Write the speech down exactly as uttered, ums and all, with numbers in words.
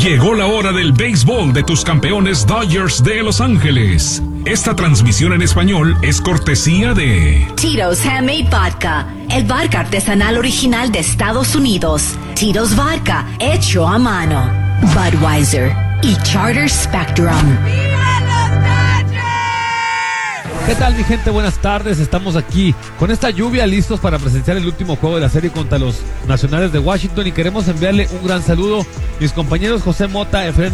Llegó la hora del béisbol de tus campeones Dodgers de Los Ángeles. Esta transmisión en español es cortesía de Tito's Handmade Vodka, el vodka artesanal original de Estados Unidos. Tito's Vodka, hecho a mano. Budweiser y Charter Spectrum. ¿Qué tal, mi gente? Buenas tardes. Estamos aquí con esta lluvia listos para presenciar el último juego de la serie contra los Nacionales de Washington y queremos enviarle un gran saludo a mis compañeros José Mota, Efraín